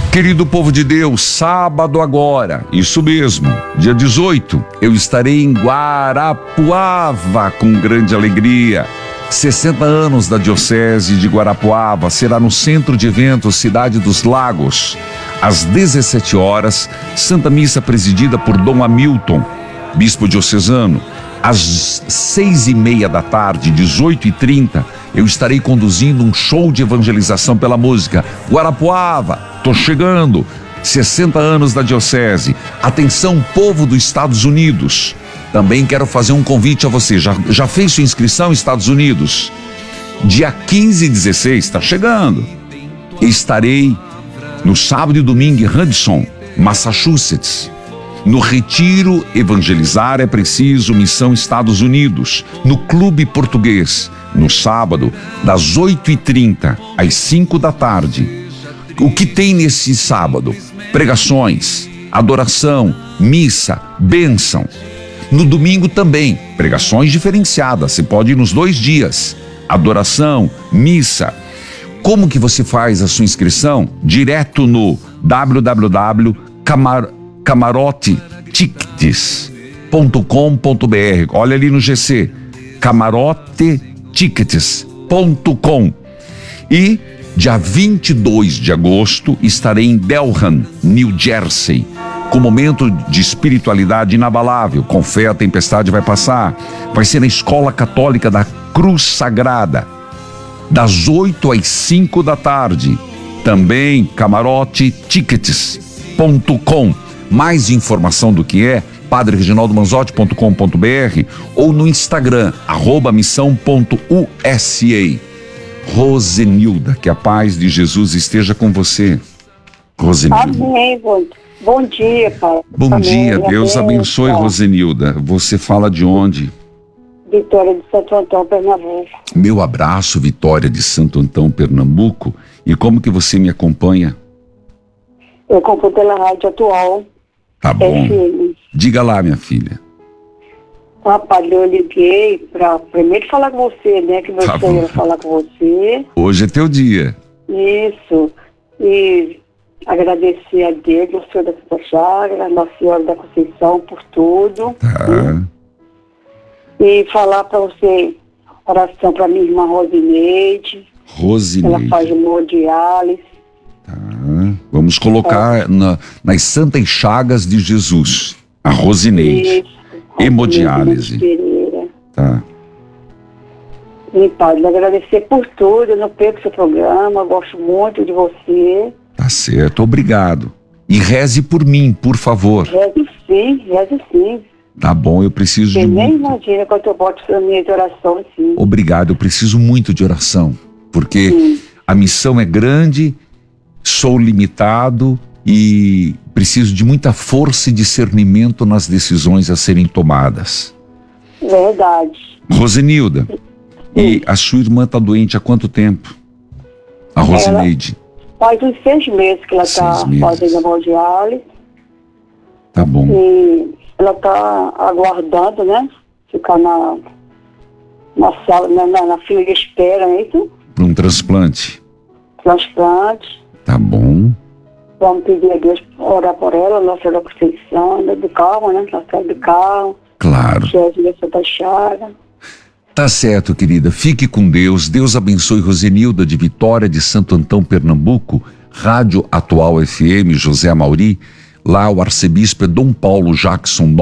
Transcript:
Querido povo de Deus, sábado agora, isso mesmo, dia 18, eu estarei em Guarapuava com grande alegria. 60 anos da Diocese de Guarapuava, será no Centro de Eventos Cidade dos Lagos. Às 17 horas, Santa Missa presidida por Dom Hamilton, bispo diocesano. Às 6h30 da tarde, 18h30, eu estarei conduzindo um show de evangelização pela música. Guarapuava, tô chegando. 60 anos da Diocese. Atenção, povo dos Estados Unidos. Também quero fazer um convite a você. Já fez sua inscrição nos Estados Unidos? Dia 15 e 16, está chegando. Estarei no sábado e domingo em Hudson, Massachusetts. No Retiro Evangelizar é Preciso, Missão Estados Unidos, no Clube Português, no sábado, das 8h30 às 5 da tarde. O que tem nesse sábado? Pregações, adoração, missa, bênção. No domingo também, pregações diferenciadas, você pode ir nos 2 dias. Adoração, missa. Como que você faz a sua inscrição? Direto no camarotetickets.com.br. Olha ali no GC, camarotetickets.com. E dia 22 de agosto estarei em Delhan, New Jersey, com momento de espiritualidade inabalável. Com fé a tempestade vai passar. Vai ser na Escola Católica da Cruz Sagrada, das 8 às 5 da tarde. Também camarotetickets.com. Mais informação do que é padrereginaldomanzotti.com.br ou no Instagram, @missão.usa. Rosenilda, que a paz de Jesus esteja com você. Rosenilda. Amém. Bom dia, Pai. Bom Amém. dia, Deus Amém, abençoe, Pai. Rosenilda. Você fala de onde? Vitória de Santo Antão, Pernambuco. Meu abraço, Vitória de Santo Antão, Pernambuco. E como que você me acompanha? Eu compro pela Rádio Atual. Tá bom. FM. Diga lá, minha filha. Rapaz, eu liguei pra primeiro falar com você, né? Que meu Tá sonho bom. era falar com você. Hoje é teu dia. Isso. E agradecer a Deus, o Senhor da Santa Chaga, Nossa Senhora da Conceição, por tudo. Tá. E falar pra você, oração pra minha irmã Rosineide. Ela faz Rosineide. hemodiálise. Tá. Vamos colocar nas santas chagas de Jesus. A Rosineide. Isso. Hemodiálise. Pereira. Tá. E, Padre, agradecer por tudo, eu não perco seu programa, eu gosto muito de você. Tá certo, obrigado. E reze por mim, por favor. Reze sim. Tá bom, eu preciso Você de nem muito. imagina quando eu boto a minha oração, sim. Obrigado, eu preciso muito de oração. Porque Sim. a missão é grande, sou limitado e preciso de muita força e discernimento nas decisões a serem tomadas. Verdade. Rosenilda, e a sua irmã está doente há quanto tempo? A Rosineide. Faz uns 6 meses que ela 6 está meses. fazendo hemodiálise. Tá bom. E ela está aguardando, né? Ficar na sala, na fila de espera, né? Isso? Para um transplante. Transplante. Tá bom. Vamos pedir a Deus orar por ela, Nossa Senhora da Conceição, né? Do carro, né? Nossa Senhora do carro. Claro. Jesus da Santa Chaga. Tá certo, querida. Fique com Deus. Deus abençoe Rosenilda de Vitória de Santo Antão, Pernambuco. Rádio Atual FM, José Amauri. Lá o arcebispo é Dom Paulo Jackson